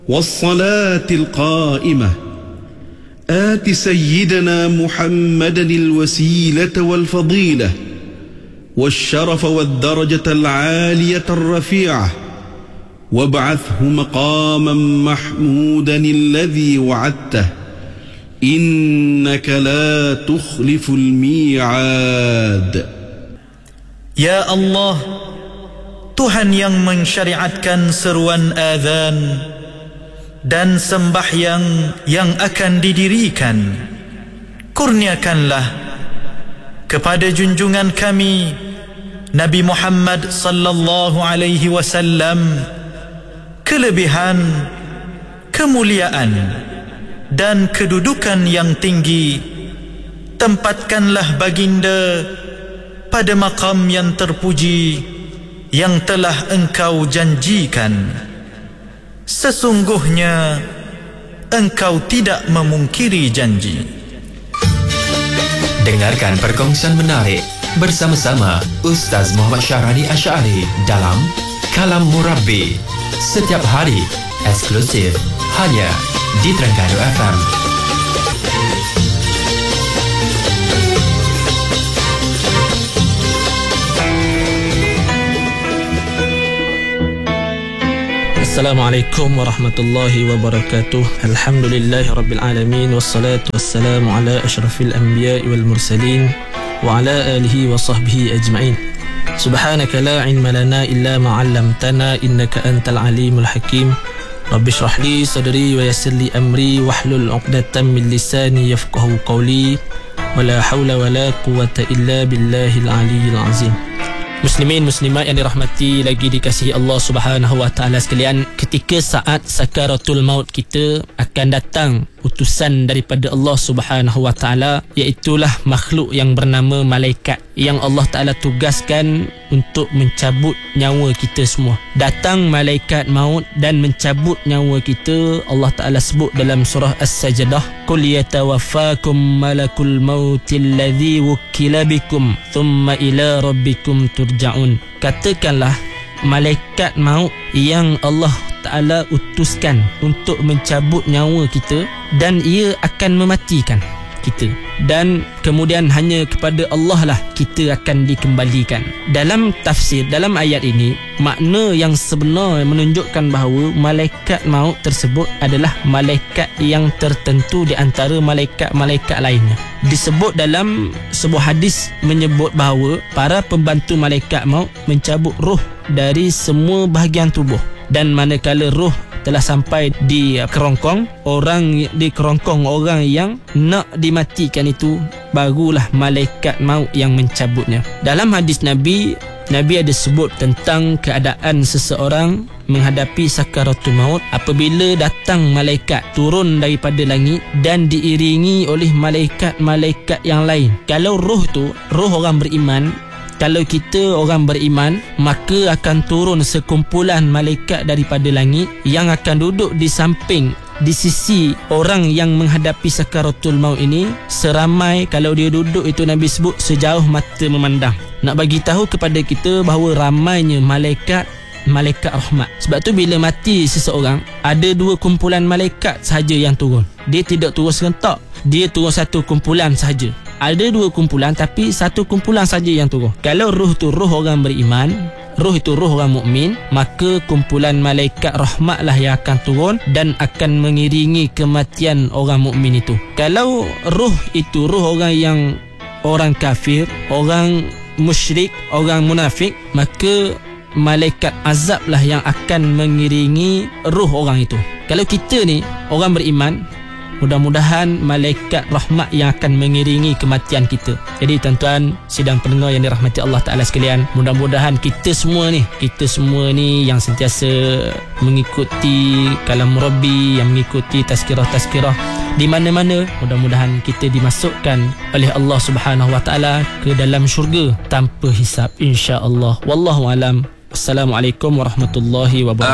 والصلاة القائمة آت سيدنا محمدا الوسيلة والفضيلة والشرف والدرجة العالية الرفيعة وابعثه مقاما محمودا الذي وعدته إنك لا تخلف الميعاد. Ya Allah, Tuhan yang mensyariatkan seruan azan dan sembahyang yang akan didirikan, kurniakanlah kepada junjungan kami Nabi Muhammad sallallahu alaihi wasallam kelebihan, kemuliaan dan kedudukan yang tinggi. Tempatkanlah baginda pada maqam yang terpuji yang telah engkau janjikan. Sesungguhnya engkau tidak memungkiri janji. Dengarkan perkongsian menarik bersama-sama Ustaz Muhammad Syahrani Asy'ari dalam Kalam Murabbi setiap hari, eksklusif hanya di Terengganu FM. Assalamualaikum warahmatullahi wabarakatuh. Alhamdulillahi rabbil alamin, wassalatu wassalamu ala asyrafil anbiya'i wal mursalin wa ala alihi wa sahbihi ajma'in. Subhanaka la ilma lana illa ma 'allamtana innaka antal alimul hakim. Rabbi shrah li sadri wa yassir li amri wahlul 'uqdatam min lisani yafqahu qawli wa la haula wa la quwwata illa billahil aliyyil azim. Muslimin muslimat yang dirahmati lagi dikasihi Allah Subhanahu wa taala sekalian, ketika saat sakaratul maut kita akan datang utusan daripada Allah Subhanahu wa taala, iaitulah makhluk yang bernama malaikat yang Allah Taala tugaskan untuk mencabut nyawa kita semua. Datang malaikat maut dan mencabut nyawa kita. Allah Taala sebut dalam surah As-Sajdah, qul yatawaffakum malakul mautil ladzi wukkila bikum thumma ila rabbikum turja'un. Katakanlah, malaikat maut yang Allah Ta'ala utuskan untuk mencabut nyawa kita, dan ia akan mematikan kita, dan kemudian hanya kepada Allah lah kita akan dikembalikan. Dalam tafsir, dalam ayat ini, makna yang sebenar menunjukkan bahawa malaikat maut tersebut adalah malaikat yang tertentu di antara malaikat-malaikat lainnya. Disebut dalam sebuah hadis menyebut bahawa para pembantu malaikat maut mencabut roh dari semua bahagian tubuh, dan manakala roh telah sampai di kerongkong orang yang nak dimatikan itu, barulah malaikat maut yang mencabutnya. Dalam hadis Nabi ada sebut tentang keadaan seseorang menghadapi sakaratul maut apabila datang malaikat turun daripada langit dan diiringi oleh malaikat-malaikat yang lain. Kalau roh orang beriman, kalau kita orang beriman, maka akan turun sekumpulan malaikat daripada langit yang akan duduk di samping, di sisi orang yang menghadapi sakaratul maut ini, seramai, kalau dia duduk itu Nabi sebut sejauh mata memandang. Nak bagi tahu kepada kita bahawa ramainya malaikat rahmat. Sebab tu bila mati seseorang, ada dua kumpulan malaikat sahaja yang turun. Dia tidak turun serentak, dia turun satu kumpulan sahaja. Ada dua kumpulan tapi satu kumpulan saja yang turun. Kalau roh tu roh orang beriman, roh itu roh orang mukmin, maka kumpulan malaikat rahmatlah yang akan turun dan akan mengiringi kematian orang mukmin itu. Kalau roh itu roh orang yang orang kafir, orang musyrik, orang munafik, maka malaikat azablah yang akan mengiringi roh orang itu. Kalau kita ni orang beriman, mudah-mudahan malaikat rahmat yang akan mengiringi kematian kita. Jadi tuan-tuan sidang pendengar yang dirahmati Allah Ta'ala sekalian, mudah-mudahan kita semua ni yang sentiasa mengikuti Kalam Murabbi, yang mengikuti tazkirah-tazkirah di mana-mana, mudah-mudahan kita dimasukkan oleh Allah Subhanahu Wa Ta'ala ke dalam syurga tanpa hisab, insya-Allah. Wallahu alam. Assalamualaikum warahmatullahi wabarakatuh.